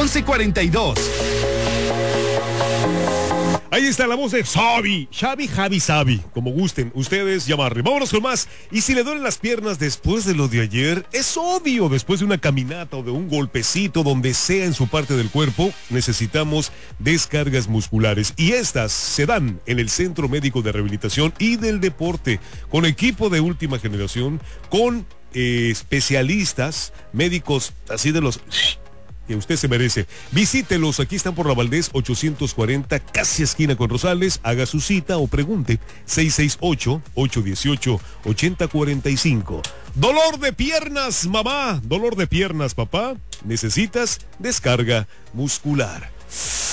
1142. Ahí está la voz de Xavi, Xavi, como gusten ustedes llamarle. Vámonos con más. Y si le duelen las piernas después de lo de ayer, es obvio, después de una caminata o de un golpecito, donde sea en su parte del cuerpo, necesitamos descargas musculares. Y estas se dan en el Centro Médico de Rehabilitación y del Deporte, con equipo de última generación, con especialistas, médicos así de los que usted se merece. Visítelos, aquí están por la Valdés 840, casi esquina con Rosales. Haga su cita o pregunte 668-818-8045. Dolor de piernas, mamá, dolor de piernas, papá, necesitas descarga muscular.